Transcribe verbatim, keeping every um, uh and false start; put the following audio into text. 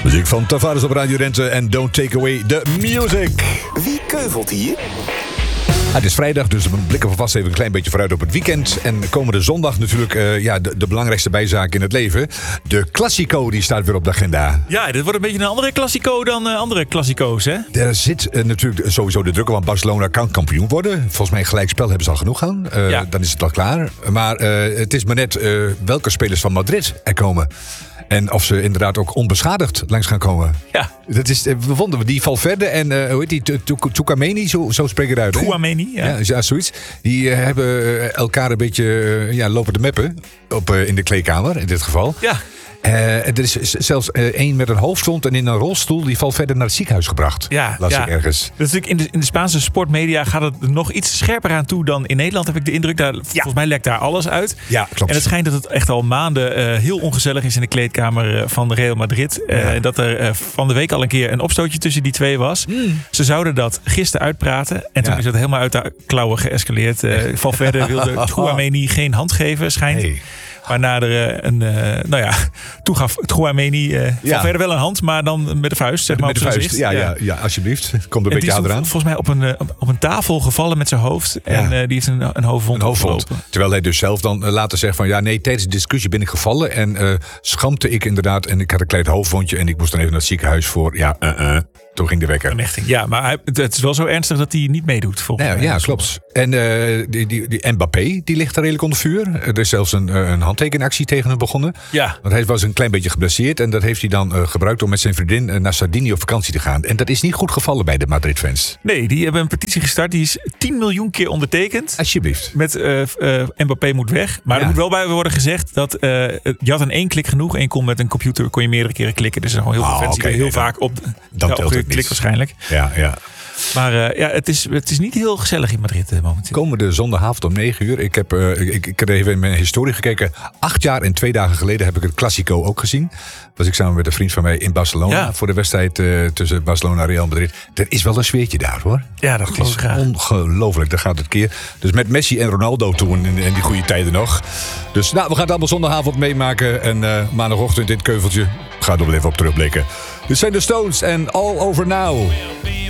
Muziek van Tavares op Radio Rente en Don't Take Away the Music. Wie keuvelt hier? Het is vrijdag, dus we blikken vast even een klein beetje vooruit op het weekend. En komende zondag natuurlijk uh, ja, de, de belangrijkste bijzaak in het leven. De Classico, die staat weer op de agenda. Ja, dit wordt een beetje een andere Classico dan uh, andere Classico's, hè? Er zit uh, natuurlijk sowieso de druk op, want Barcelona kan kampioen worden. Volgens mij een gelijkspel hebben ze al genoeg aan. Uh, ja. Dan is het al klaar. Maar uh, het is maar net uh, welke spelers van Madrid er komen. En of ze inderdaad ook onbeschadigd langs gaan komen. Ja. Dat is, we vonden die Valverde en uh, hoe heet die? Tchouaméni, zo, zo spreek je het uit. Tchouaméni, ja. ja. Ja, zoiets. Die uh, hebben uh, elkaar een beetje uh, ja, lopen te meppen op, uh, in de kleedkamer, in dit geval. Ja. Uh, er is zelfs uh, één met een hoofdwond en in een rolstoel. Die valt verder naar het ziekenhuis gebracht. Ja, las ja. ik ergens. Dat is natuurlijk in de, in de Spaanse sportmedia gaat het er nog iets scherper aan toe dan in Nederland, heb ik de indruk. Daar, ja. Volgens mij lekt daar alles uit. Ja, klopt. En het schijnt dat het echt al maanden uh, heel ongezellig is in de kleedkamer van Real Madrid. Uh, ja. Dat er uh, van de week al een keer een opstootje tussen die twee was. Mm. Ze zouden dat gisteren uitpraten. En toen ja. is het helemaal uit de klauwen geëscaleerd. Uh, Valverde wilde Tchouaméni geen hand geven, schijnt. Hey. Waarna er een, uh, nou ja, toen gaf Tchouaméni uh, ja. verder wel een hand, maar dan met de vuist, zeg maar, met de op zijn vuist. gezicht. Ja, ja, ja, alsjeblieft. Komt er een beetje harder aan. Volgens mij op een, op een tafel gevallen met zijn hoofd. Ja. En uh, die heeft een, een hoofdwond. Een hoofdwond. Terwijl hij dus zelf dan uh, later zegt van ja, nee, tijdens de discussie ben ik gevallen en uh, schampte ik inderdaad en ik had een klein hoofdwondje en ik moest dan even naar het ziekenhuis voor, ja, uh, uh. Toen ging de wekker. Ja, maar hij, het is wel zo ernstig dat hij niet meedoet. Volgens nou, mij. Ja, klopt. En uh, die, die, die Mbappé, die ligt daar redelijk onder vuur. Er is zelfs een, een handtekenactie tegen hem begonnen. Ja. Want hij was een klein beetje geblesseerd. En dat heeft hij dan uh, gebruikt om met zijn vriendin uh, naar Sardinië op vakantie te gaan. En dat is niet goed gevallen bij de Madrid-fans. Nee, die hebben een petitie gestart. Die is tien miljoen keer ondertekend. Alsjeblieft. Met uh, uh, Mbappé moet weg. Maar ja. er moet wel bij worden gezegd dat uh, je had in één klik genoeg. En je kon met een computer kon je meerdere keren klikken. Dus er zijn gewoon heel veel oh, fans die okay, heel nee, vaak op, dan ja, op de klik waarschijnlijk. Ja, ja. Maar uh, ja, het is, het is niet heel gezellig in Madrid uh, momenteel. Komende zondagavond om negen uur. Ik heb, uh, ik, ik heb even in mijn historie gekeken. Acht jaar en twee dagen geleden heb ik het Classico ook gezien. Was ik samen met een vriend van mij in Barcelona. Ja. Voor de wedstrijd uh, tussen Barcelona en Real Madrid. Er is wel een sfeertje daar, hoor. Ja, dat geloof ik graag. Ongelooflijk, daar gaat het keer. Dus met Messi en Ronaldo toen in, in die goede tijden nog. Dus nou, we gaan het allemaal zondagavond meemaken. En uh, maandagochtend in dit keuveltje. Ga er wel even op terugblikken. Dit zijn de Stones en All Over Now.